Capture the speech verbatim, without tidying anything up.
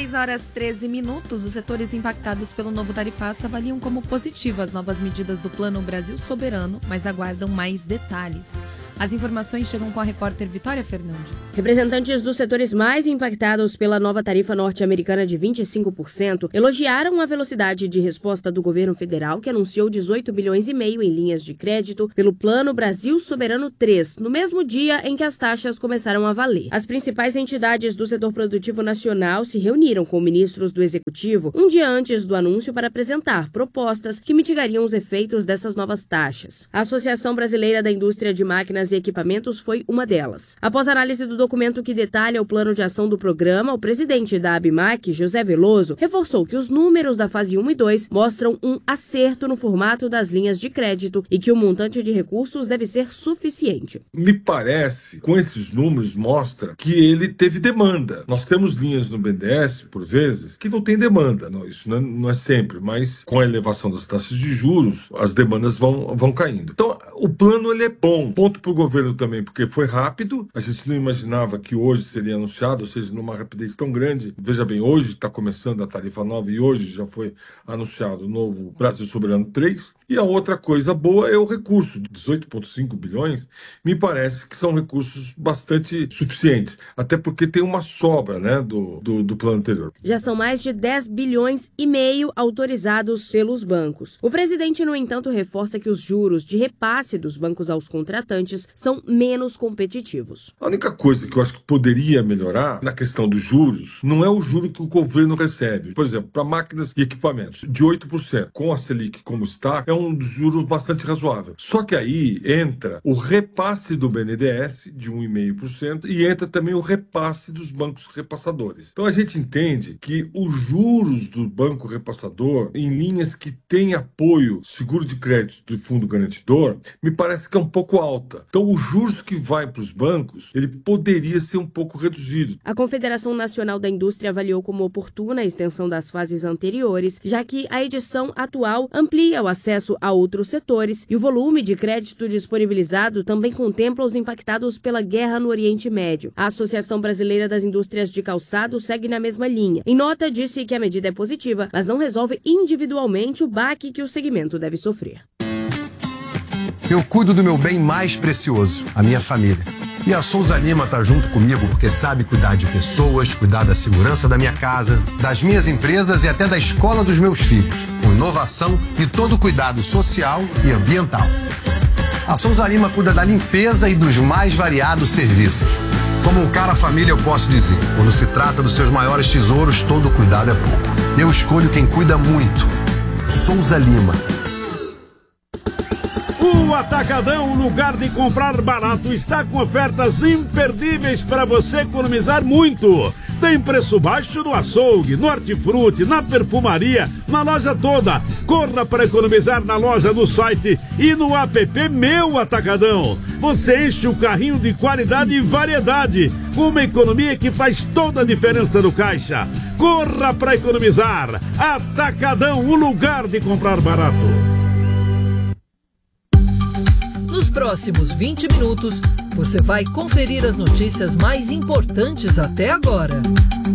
seis horas e treze minutos, os setores impactados pelo novo tarifaço avaliam como positivas as novas medidas do Plano Brasil Soberano, mas aguardam mais detalhes. As informações chegam com a repórter Vitória Fernandes. Representantes dos setores mais impactados pela nova tarifa norte-americana de vinte e cinco por cento elogiaram a velocidade de resposta do governo federal, que anunciou dezoito bilhões e meio em linhas de crédito pelo Plano Brasil Soberano três, no mesmo dia em que as taxas começaram a valer. As principais entidades do setor produtivo nacional se reuniram com ministros do Executivo um dia antes do anúncio para apresentar propostas que mitigariam os efeitos dessas novas taxas. A Associação Brasileira da Indústria de Máquinas e Equipamentos foi uma delas. Após análise do documento que detalha o plano de ação do programa, o presidente da ABMAQ, José Veloso, reforçou que os números da fase um e dois mostram um acerto no formato das linhas de crédito e que o montante de recursos deve ser suficiente. Me parece, com esses números, mostra que ele teve demanda. Nós temos linhas no B N D E S, por vezes, que não tem demanda. Não, isso não é, não é sempre, mas com a elevação das taxas de juros, as demandas vão, vão caindo. Então, o plano ele é bom. Ponto para o governo também, porque foi rápido. A gente não imaginava que hoje seria anunciado, ou seja, numa rapidez tão grande. Veja bem, hoje está começando a tarifa nova e hoje já foi anunciado o novo Brasil Soberano três. E a outra coisa boa é o recurso. dezoito vírgula cinco bilhões, me parece que são recursos bastante suficientes, até porque tem uma sobra, né, do, do, do plano anterior. Já são mais de dez bilhões e meio autorizados pelos bancos. O presidente, no entanto, reforça que os juros de repasse dos bancos aos contratantes são menos competitivos. A única coisa que eu acho que poderia melhorar na questão dos juros não é o juro que o governo recebe. Por exemplo, para máquinas e equipamentos, de oito por cento. Com a Selic como está, é um juros bastante razoável. Só que aí entra o repasse do B N D E S de um vírgula cinco por cento e entra também o repasse dos bancos repassadores. Então a gente entende que os juros do banco repassador em linhas que têm apoio seguro de crédito do fundo garantidor, me parece que é um pouco alta. Então os juros que vai para os bancos, ele poderia ser um pouco reduzido. A Confederação Nacional da Indústria avaliou como oportuna a extensão das fases anteriores, já que a edição atual amplia o acesso a outros setores e o volume de crédito disponibilizado também contempla os impactados pela guerra no Oriente Médio. A Associação Brasileira das Indústrias de Calçado segue na mesma linha. Em nota, disse que a medida é positiva, mas não resolve individualmente o baque que o segmento deve sofrer. Eu cuido do meu bem mais precioso, a minha família. E a Souza Lima está junto comigo porque sabe cuidar de pessoas, cuidar da segurança da minha casa, das minhas empresas e até da escola dos meus filhos, com inovação e todo cuidado social e ambiental. A Souza Lima cuida da limpeza e dos mais variados serviços. Como um cara família, eu posso dizer, quando se trata dos seus maiores tesouros, todo cuidado é pouco. Eu escolho quem cuida muito. Souza Lima. O Atacadão, lugar de comprar barato, está com ofertas imperdíveis para você economizar muito. Tem preço baixo no açougue, no hortifruti, na perfumaria, na loja toda. Corra para economizar na loja, no site e no app Meu Atacadão. Você enche o carrinho de qualidade e variedade, com uma economia que faz toda a diferença no caixa. Corra para economizar. Atacadão, o lugar de comprar barato. Nos próximos vinte minutos, você vai conferir as notícias mais importantes até agora.